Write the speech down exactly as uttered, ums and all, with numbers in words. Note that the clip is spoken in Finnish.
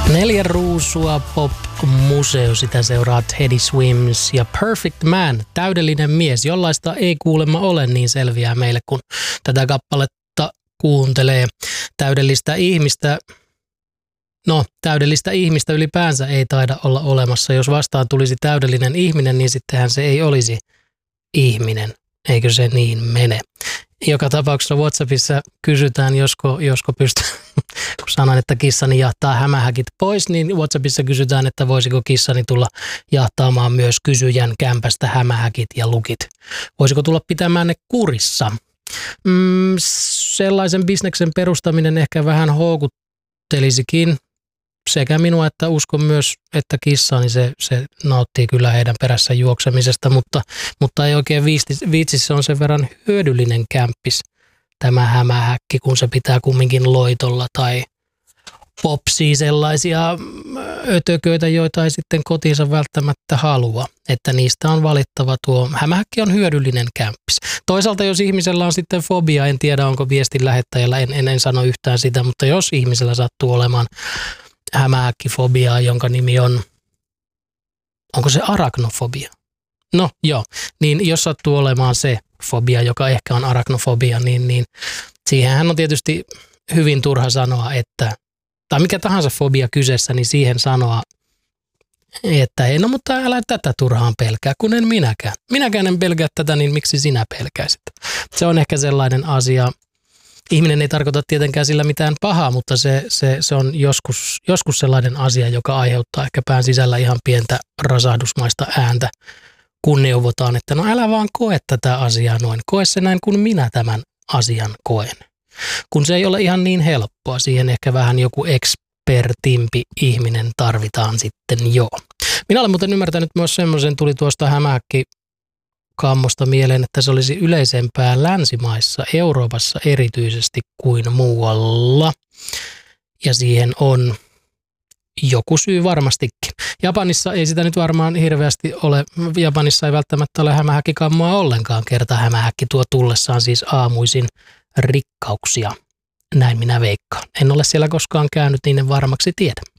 Neljä ruusua pop-museo, sitä seuraa Teddy Swims ja Perfect Man, täydellinen mies, jollaista ei kuulemma ole, niin selviää meille, kun tätä kappaletta kuuntelee. Täydellistä ihmistä, no täydellistä ihmistä ylipäänsä ei taida olla olemassa. Jos vastaan tulisi täydellinen ihminen, niin sittenhän se ei olisi ihminen, eikö se niin mene? Joka tapauksessa WhatsAppissa kysytään, josko, josko pystyy, kun sanon, että kissani jahtaa hämähäkit pois, niin WhatsAppissa kysytään, että voisiko kissani tulla jahtaamaan myös kysyjän kämpästä hämähäkit ja lukit. Voisiko tulla pitämään ne kurissa? Mm, sellaisen bisneksen perustaminen ehkä vähän houkuttelisikin sekä minua että uskon myös, että kissa, niin se, se nauttii kyllä heidän perässä juoksemisesta, mutta, mutta ei oikein viitsi, se on sen verran hyödyllinen kämppis tämä hämähäkki, kun se pitää kumminkin loitolla tai popsii sellaisia ötököitä, joita ei sitten kotiinsa välttämättä halua, että niistä on valittava tuo. Hämähäkki on hyödyllinen kämppis. Toisaalta jos ihmisellä on sitten fobia, en tiedä onko viestin lähettäjällä, en, en, en sano yhtään sitä, mutta jos ihmisellä sattuu olemaan hämähäkkifobiaa, jonka nimi on, onko se arachnofobia? No joo, niin jos sattuu olemaan se fobia, joka ehkä on arachnofobia, niin, niin siihenhän on tietysti hyvin turha sanoa, että, tai mikä tahansa fobia kyseessä, niin siihen sanoa, että ei, no mutta älä tätä turhaan pelkää, kun en minäkään. Minäkään en pelkää tätä, niin miksi sinä pelkäisit? Se on ehkä sellainen asia. Ihminen ei tarkoita tietenkään sillä mitään pahaa, mutta se, se, se on joskus, joskus sellainen asia, joka aiheuttaa ehkä pään sisällä ihan pientä rasahdusmaista ääntä, kun neuvotaan, että no älä vaan koe tätä asiaa noin. Koe se näin, kun minä tämän asian koen. Kun se ei ole ihan niin helppoa, siihen ehkä vähän joku ekspertimpi ihminen tarvitaan sitten jo. Minä olen muuten ymmärtänyt myös semmoisen, tuli tuosta hämähäkki kammosta mieleen, että se olisi yleisempää länsimaissa, Euroopassa erityisesti kuin muualla. Ja siihen on joku syy varmastikin. Japanissa ei sitä nyt varmaan hirveästi ole, Japanissa ei välttämättä ole hämähäkkikammoa ollenkaan, kerta hämähäkki tuo tullessaan siis aamuisin rikkauksia. Näin minä veikkaan. En ole siellä koskaan käynyt, niin en varmaksi tiedä.